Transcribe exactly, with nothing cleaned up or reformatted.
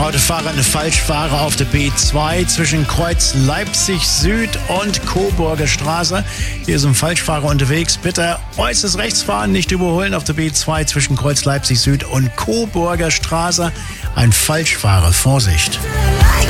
Autofahrer, eine Falschfahrer auf der B zwei zwischen Kreuz Leipzig Süd und Coburger Straße. Hier ist ein Falschfahrer unterwegs. Bitte äußerst rechts fahren, nicht überholen auf der B zwei zwischen Kreuz Leipzig Süd und Coburger Straße. Ein Falschfahrer, Vorsicht.